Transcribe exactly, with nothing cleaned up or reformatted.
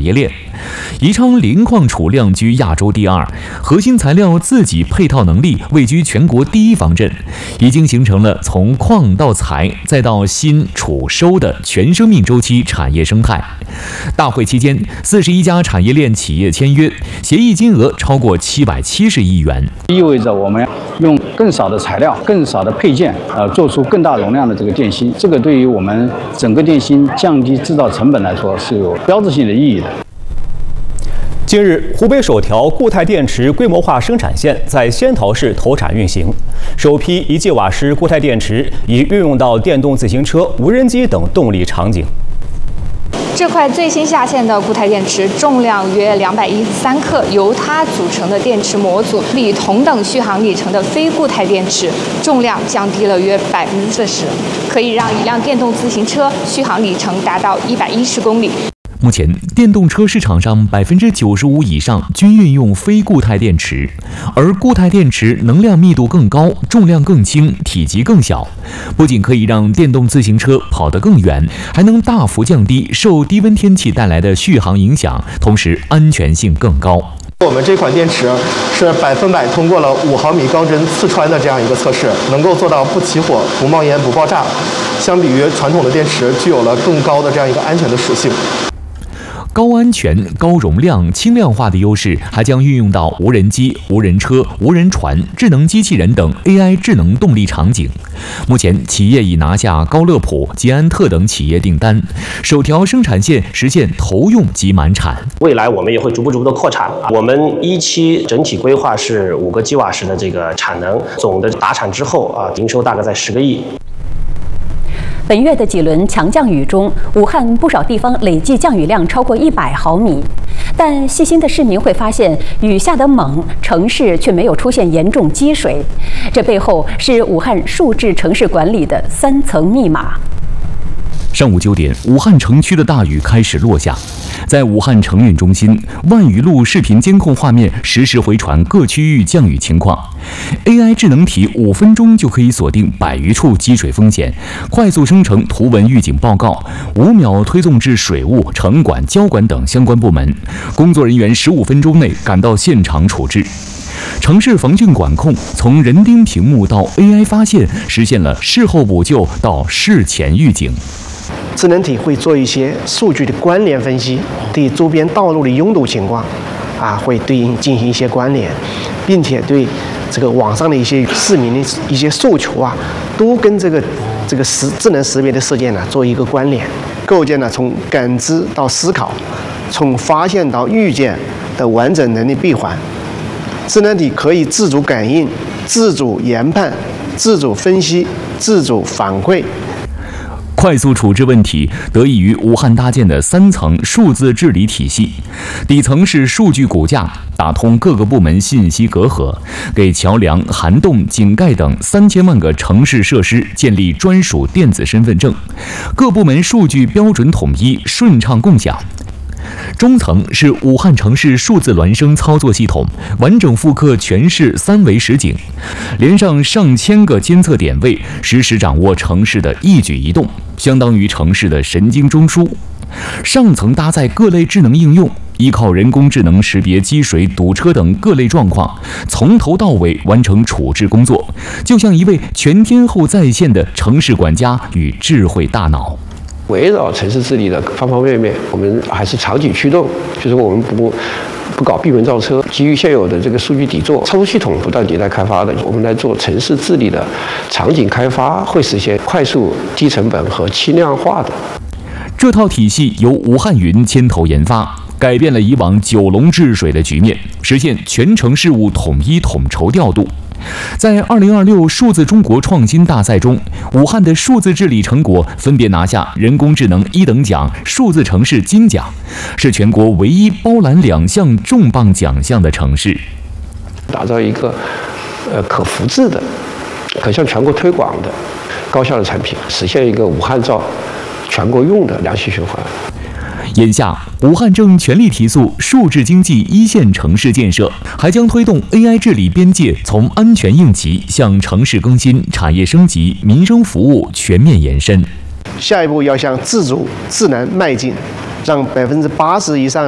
产业链。宜昌磷矿储量居亚洲第二，核心材料自给配套能力位居全国第一方阵，已经形成了从矿到材再到新储收的全生命周期产业生态。大会期间，四十一家产业链企业签约，协议金额超过七百七十亿元， 意味着我们用更少的材料、更少的配件，呃，做出更大容量的这个电芯。这个对于我们整个电芯降低制造成本来说是有标志性的意义的。 近日，湖北首条固态电池规模化生产线在仙桃市投产运行，首批一吉瓦时固态电池已运用到电动自行车、无人机等动力场景。 这块最新下线的固态电池重量约两百一十三克，由它组成的电池模组比同等续航里程的非固态电池重量降低了约百分之四十，可以让一辆电动自行车续航里程达到一百一十公里。 目前，电动车市场上百分之九十五以上均运用非固态电池，而固态电池能量密度更高，重量更轻，体积更小，不仅可以让电动自行车跑得更远，还能大幅降低受低温天气带来的续航影响，同时安全性更高。 我们这款电池是百分百通过了五毫米钢针刺穿的这样一个测试，能够做到不起火、不冒烟、不爆炸，相比于传统的电池，具有了更高的这样一个安全的属性。 高安全、高容量、轻量化的优势还将运用到无人机、无人车、无人船、智能机器人等 A I 智能动力场景。目前，企业已拿下高乐普、捷安特等企业订单，首条生产线实现投用即满产。 未来我们也会逐步逐步的扩产。我们一期整体规划是五个吉瓦时的这个产能，总的达产之后啊，营收大概在十个亿。 本月的几轮强降雨中，武汉不少地方累计降雨量超过一百毫米。但细心的市民会发现，雨下得猛，城市却没有出现严重积水。这背后是武汉数字城市管理的三层密码。 上午九点，武汉城区的大雨开始落下。在武汉城运中心，万余路视频监控画面实时回传各区域降雨情况。A I 智能体五分钟就可以锁定百余处积水风险，快速生成图文预警报告，五秒推送至水务、城管、交管等相关部门，工作人员十五分钟内赶到现场处置。城市防汛管控从人盯屏幕到 A I 发现，实现了事后补救到事前预警。 智能体会做一些数据的关联分析，对周边道路的拥堵情况，啊，会对应进行一些关联，并且对这个网上的一些市民的一些诉求啊，都跟这个这个识智能识别的事件呢做一个关联，构建了从感知到思考，从发现到预见的完整能力闭环。智能体可以自主感应、自主研判、自主分析、自主反馈。 快速处置问题得益于武汉搭建的三层数字治理体系，底层是数据骨架，打通各个部门信息隔阂，给桥梁、涵洞、井盖等三千万个城市设施建立专属电子身份证，各部门数据标准统一，顺畅共享。中层是武汉城市数字孪生操作系统，完整复刻全市三维实景，连上上千个监测点位，实时掌握城市的一举一动，相当于城市的神经中枢。上层搭载各类智能应用，依靠人工智能识别积水、堵车等各类状况，从头到尾完成处置工作，就像一位全天候在线的城市管家与智慧大脑。 围绕城市治理的方方面面，我们还是场景驱动，就是我们不不搞闭门造车，基于现有的这个数据底座、操作系统不断迭代开发的，我们来做城市治理的场景开发，会实现快速、低成本和轻量化的。 这套体系由武汉云牵头研发，改变了以往九龙治水的局面，实现全城事务统一统筹调度。在二零二六数字中国创新大赛中，武汉的数字治理成果分别拿下人工智能一等奖、数字城市金奖，是全国唯一包揽两项重磅奖项的城市。 打造一个呃可复制的、可向全国推广的高效的产品，实现一个武汉造全国用的良性循环。 眼下，武汉正全力提速数字经济一线城市建设，还将推动 A I 治理边界从安全应急向城市更新、产业升级、民生服务全面延伸。 下一步要向自主智能迈进，让百分之八十以上